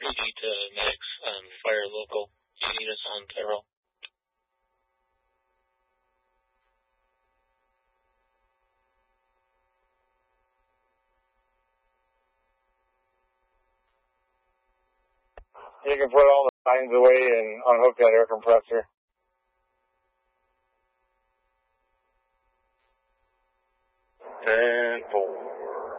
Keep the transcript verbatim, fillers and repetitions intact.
P D to Max on fire local units on Tyrell. You can put all the signs away and unhook that air compressor. Ten four.